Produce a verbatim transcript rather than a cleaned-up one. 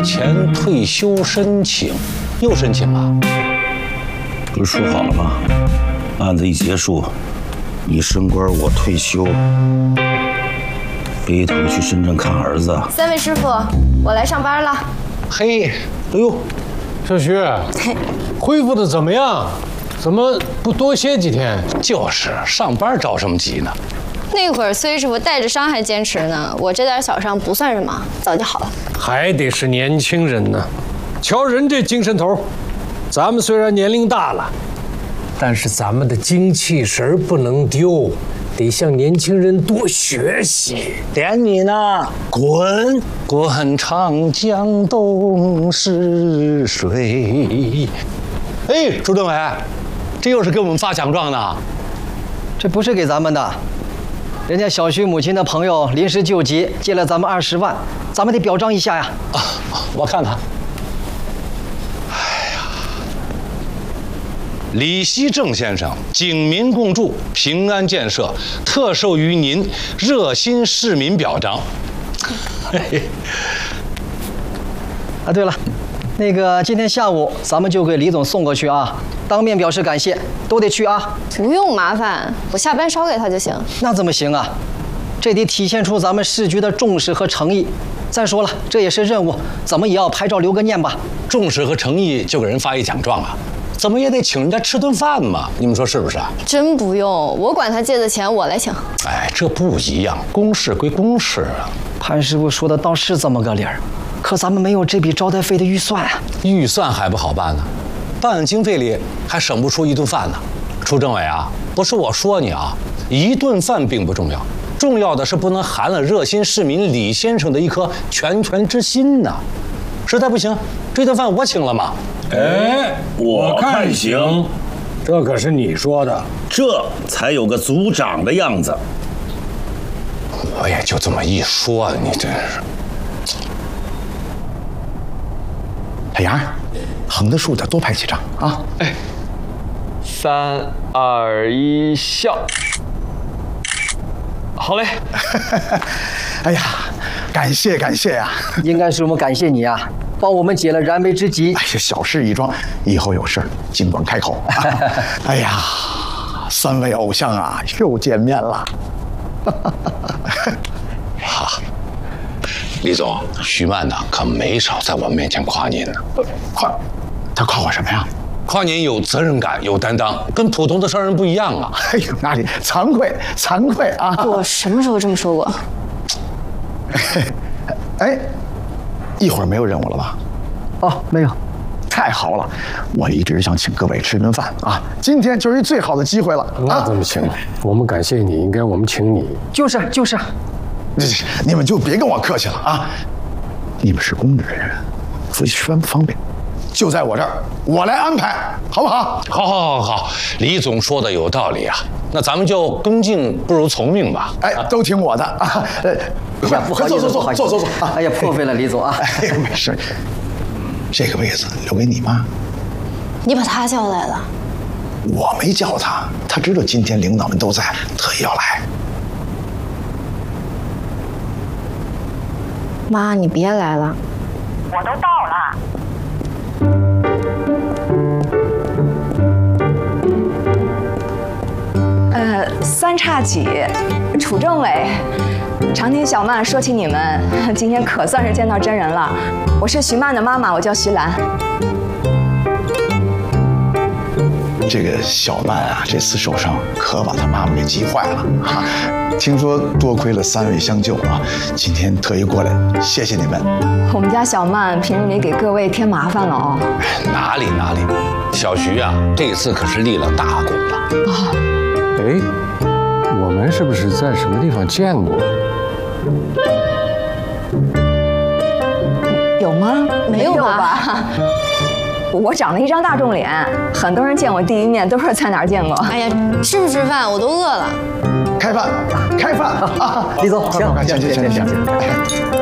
前退休申请，又申请了？ 不是说好了吗？案子一结束，你升官，我退休，背头去深圳看儿子。 三位师傅，我来上班了。 嘿，哎呦， 小徐，恢复的怎么样？怎么不多歇几天？ 就是上班着什么急呢？ 那会儿崔师傅带着伤还坚持呢，我这点小伤不算什么，早就好了。 还得是年轻人呢，瞧人这精神头。咱们虽然年龄大了，但是咱们的精气神不能丢，得向年轻人多学习。 点你呢，滚！ 滚长江东逝水。哎，朱政委，这又是给我们发奖状呢？ 这不是给咱们的，人家小徐母亲的朋友临时救急，借了咱们二十万，咱们得表彰一下呀。 啊，我看看。李希正先生，警民共筑，平安建设，特授于您热心市民表彰。嘿嘿。 啊，对了，那个今天下午咱们就给李总送过去啊，当面表示感谢，都得去啊。 不用麻烦，我下班捎给他就行。 那怎么行啊？这得体现出咱们市局的重视和诚意。再说了，这也是任务，怎么也要拍照留个念吧。 重视和诚意就给人发一奖状啊？怎么也得请人家吃顿饭嘛，你们说是不是啊？ 真不用，我管他借的钱，我来请。 哎，这不一样，公事归公事啊。 潘师傅说的倒是这么个理儿，可咱们没有这笔招待费的预算啊。 预算还不好办呢，办案经费里还省不出一顿饭呢。朱政委啊，不是我说你啊，一顿饭并不重要，重要的是不能寒了热心市民李先生的一颗拳拳之心呐。实在不行，这顿饭我请了嘛。 哎，我看行，这可是你说的， 这才有个组长的样子。 我也就这么一说，你真是。 小杨，横的竖的多拍几张啊！ 哎，三二一，笑。好嘞。 哎呀，感谢感谢呀！ 应该是我们感谢你啊，帮我们解了燃眉之急。 哎呀，小事一桩，以后有事尽管开口。哎呀，三位偶像啊，又见面了。 好，李总，徐曼呢可没少在我面前夸您呢。 夸，他夸我什么呀？ 夸您有责任感、有担当，跟普通的商人不一样啊。 哎呦，哪里，惭愧惭愧啊！ 我什么时候这么说过？ 哎，一会儿没有任务了吧？ 哦，没有。 太好了，我一直想请各位吃顿饭啊，今天就是最好的机会了。 那怎么行？我们感谢你，应该我们请你。 就是就是， 你们就别跟我客气了啊！你们是公职人员，自己吃饭不方便，就在我这儿，我来安排，好不好？ 好，好，好，好，李总说的有道理啊。那咱们就恭敬不如从命吧。 哎，都听我的啊！呃， 不好意思， 坐坐坐坐坐坐。 哎呀，破费了，李总啊！ 哎呀，没事。这个位子留给你妈。 你把他叫来了？ 我没叫他，他知道今天领导们都在，特意要来。 妈，你别来了。 我都到了。呃，三叉戟，楚政委，常听小曼说起你们，今天可算是见到真人了。我是徐曼的妈妈，我叫徐兰。 这个小曼啊，这次受伤可把她妈妈给急坏了啊！听说多亏了三位相救啊，今天特意过来，谢谢你们。 我们家小曼平日里给各位添麻烦了哦。 哪里哪里，小徐啊，这次可是立了大功了啊！ 哎，我们是不是在什么地方见过？ 有吗？ 没有吧？ 我长了一张大众脸，很多人见我第一面都是在哪儿见过。 哎呀，吃不吃饭？我都饿了。 开饭，开饭啊！ 李总，行， 行行行行行。